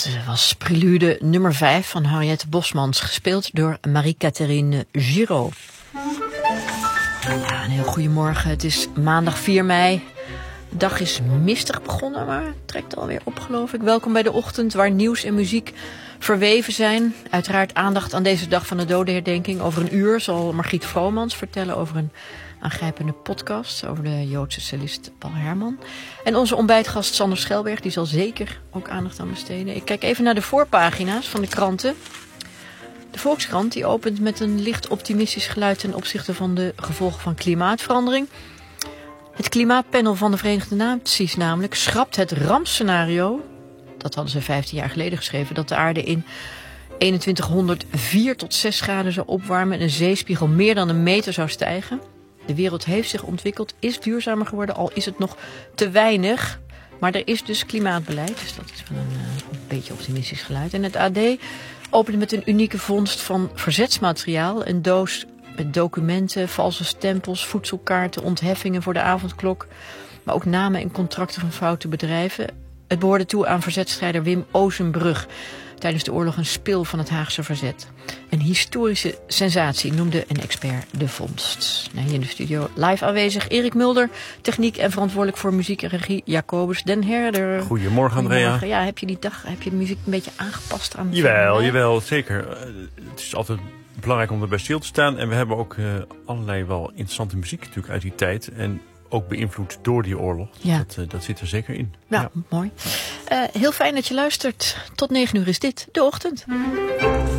Dat was prelude nummer 5 van Henriette Bosmans, gespeeld door Marie-Catherine Giraud. Ja, een heel goedemorgen. Het is maandag 4 mei. De dag is mistig begonnen, maar het trekt alweer op, geloof ik. Welkom bij de ochtend, waar nieuws en muziek verweven zijn. Uiteraard aandacht aan deze dag van de dodenherdenking. Over een uur zal Margriet Vromans vertellen over een aangrijpende podcast over de Joodse cellist Paul Herman. En onze ontbijtgast Sander Schelberg, die zal zeker ook aandacht aan besteden. Ik kijk even naar de voorpagina's van de kranten. De Volkskrant die opent met een licht optimistisch geluid ten opzichte van de gevolgen van klimaatverandering. Het klimaatpanel van de Verenigde Naties namelijk schrapt het rampscenario, dat hadden ze 15 jaar geleden geschreven, dat de aarde in 2100 4 tot 6 graden zou opwarmen en een zeespiegel meer dan een meter zou stijgen. De wereld heeft zich ontwikkeld, is duurzamer geworden, al is het nog te weinig. Maar er is dus klimaatbeleid, dus dat is wel een beetje optimistisch geluid. En het AD opende met een unieke vondst van verzetsmateriaal. Een doos met documenten, valse stempels, voedselkaarten, ontheffingen voor de avondklok. Maar ook namen en contracten van foute bedrijven. Het behoorde toe aan verzetstrijder Wim Ozenbrug. Tijdens de oorlog een spil van het Haagse verzet. Een historische sensatie noemde een expert de vondst. Nou, hier in de studio live aanwezig Erik Mulder. Techniek en verantwoordelijk voor muziek en regie Jacobus den Herder. Goedemorgen, Andrea. Ja, heb je die dag, heb je de muziek een beetje aangepast aan? Jawel, zeker. Het is altijd belangrijk om erbij stil te staan. En we hebben ook allerlei wel interessante muziek natuurlijk uit die tijd. En ook beïnvloed door die oorlog. Ja. Dat zit er zeker in. Ja. Mooi. Heel fijn dat je luistert. Tot 9 uur is dit, de ochtend.